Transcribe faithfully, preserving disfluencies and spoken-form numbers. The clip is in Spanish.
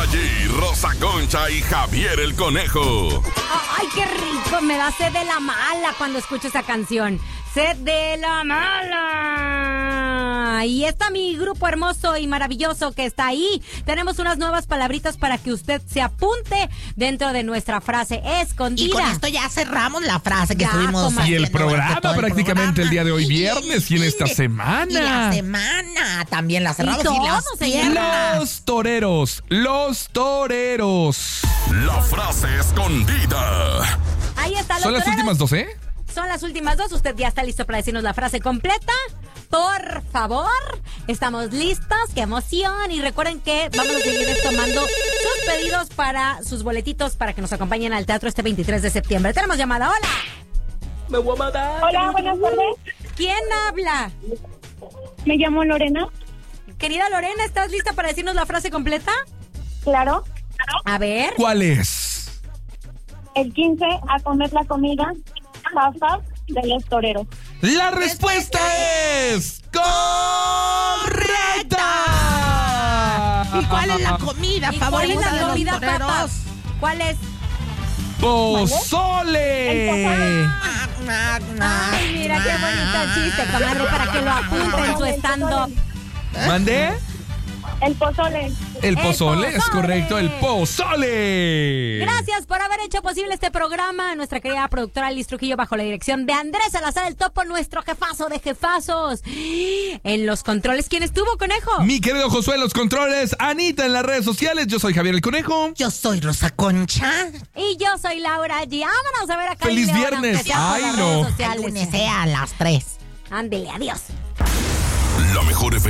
G, Rosa Concha y Javier el Conejo. Ay, qué rico, me da sed de la mala cuando escucho esa canción. Sed de la mala. Y está mi grupo hermoso y maravilloso que está ahí. Tenemos unas nuevas palabritas para que usted se apunte dentro de nuestra frase escondida. Y con esto ya cerramos la frase que Ya, estuvimos comadre. Y el haciendo programa durante todo el prácticamente el día de hoy programa. viernes y en esta Y semana. la semana también la cerramos. Y todo las se piernas. Los toreros, los toreros. La frase escondida. Ahí está, los Son las toreros. últimas dos, ¿eh? Son las últimas dos. Usted ya está listo para decirnos la frase completa. Por favor, estamos listos. ¡Qué emoción! Y recuerden que vamos a seguir tomando sus pedidos para sus boletitos para que nos acompañen al teatro este veintitrés de septiembre. Tenemos llamada. ¡Hola! Me voy a matar. Hola, buenas tardes. ¿Quién habla? Me llamo Lorena. Querida Lorena, ¿estás lista para decirnos la frase completa? Claro. A ver. ¿Cuál es? El quince a comer la comida pasta de los toreros. La respuesta es correcta. ¿Y cuál es la comida ¿Y cuál es favorita la de los comida, toreros? papas? ¿Cuál es? Pozole. Ah, ah, ah, Ay, mira qué bonito chiste, comadre, para que lo apunte en su stand-up. ¿Mandé? El pozole. El El pozole, es pozole. correcto, el pozole. Gracias por haber hecho posible este programa. Nuestra querida productora Liz Trujillo, bajo la dirección de Andrés Salazar el Topo, nuestro jefazo de jefazos. En los controles, ¿quién estuvo, Conejo? Mi querido Josué en los controles, Anita en las redes sociales, yo soy Javier el Conejo. Yo soy Rosa Concha. Y yo soy Laura G. Vámonos a ver acá. ¡Feliz viernes! ¡Ay, no! El lunes sea a las tres. Ándele, adiós. La mejor